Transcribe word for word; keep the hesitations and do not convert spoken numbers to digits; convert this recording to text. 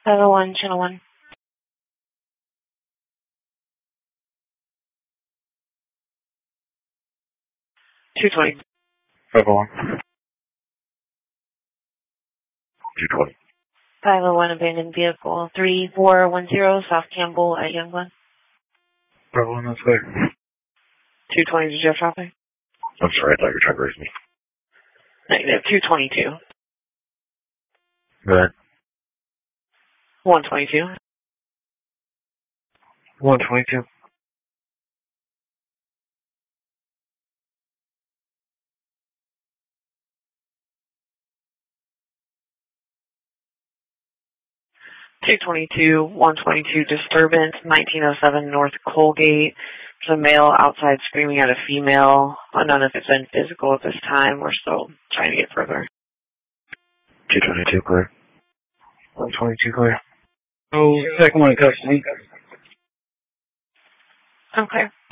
five oh one, channel one. two twenty. five oh one. two twenty. five oh one, abandoned vehicle, three four one zero, South Campbell at Youngblood. five oh one, that's there. two twenty, did you have traffic? I'm sorry, I thought you were trying to raise me. Negative, two twenty-two. Go ahead. one twenty-two. one twenty-two. two twenty-two, one twenty-two, disturbance, nineteen oh seven North Colgate. There's a male outside screaming at a female. Unknown if it's been physical at this time. We're still trying to get further. two twenty-two, clear. one twenty-two, clear. Oh, second one in custody. Okay.